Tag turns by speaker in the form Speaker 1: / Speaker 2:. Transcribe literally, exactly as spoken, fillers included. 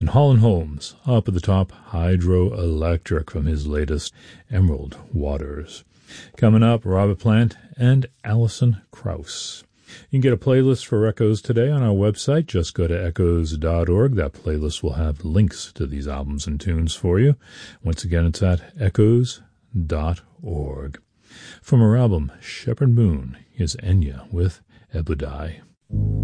Speaker 1: Hall and Holmes, up at the top, Hydroelectric from his latest Emerald Waters. Coming up, Robert Plant and Alison Krauss. You can get a playlist for Echoes today on our website. Just go to echoes dot org. That playlist will have links to these albums and tunes for you. Once again, it's at echoes dot org. From her album Shepherd Moon is Enya with Ebudai.